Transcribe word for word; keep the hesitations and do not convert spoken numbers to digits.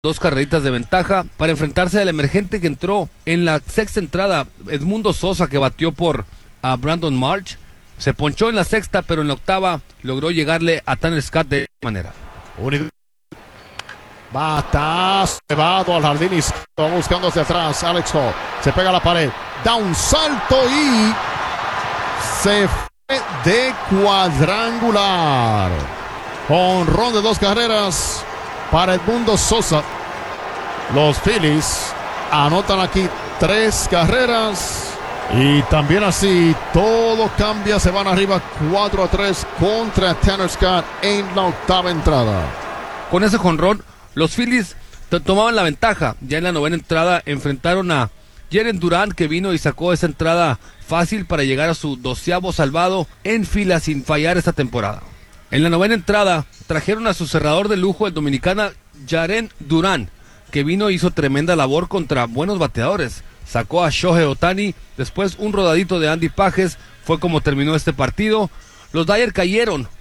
Dos carreritas de ventaja para enfrentarse al emergente que entró en la sexta entrada, Edmundo Sosa, que batió por a Brandon March. Se ponchó en la sexta, pero en la octava logró llegarle a Tanner Scott de esta manera. Batazo llevado al jardín y va buscando hacia atrás. Alex Hall se pega a la pared, da un salto y se fue de cuadrangular. Jonrón de dos carreras para Edmundo Sosa. Los Phillies anotan aquí tres carreras. Y también así todo cambia. Se van arriba cuatro a tres contra Tanner Scott en la octava entrada. Con ese jonrón, los Phillies tomaban la ventaja. Ya en la novena entrada enfrentaron a Jarren Duran, que vino y sacó esa entrada fácil para llegar a su doceavo salvado en fila sin fallar esta temporada. En la novena entrada trajeron a su cerrador de lujo, el dominicano Jarren Duran, que vino e hizo tremenda labor contra buenos bateadores. Sacó a Shohei Ohtani, después un rodadito de Andy Pages. Fue como terminó este partido. Los Dodgers cayeron